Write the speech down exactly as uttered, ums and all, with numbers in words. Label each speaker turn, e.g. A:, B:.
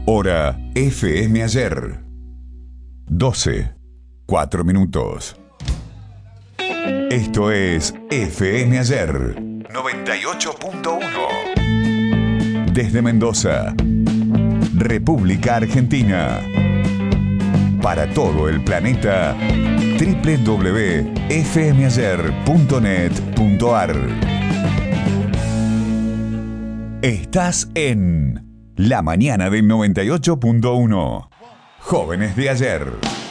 A: Hora F M Ayer. doce, cuatro minutos. Esto es F M Ayer noventa y ocho punto uno. Desde Mendoza, República Argentina. Para todo el planeta, doble u doble u doble u punto f m ayer punto net punto a r. Estás en La Mañana del noventa y ocho punto uno. Jóvenes de ayer.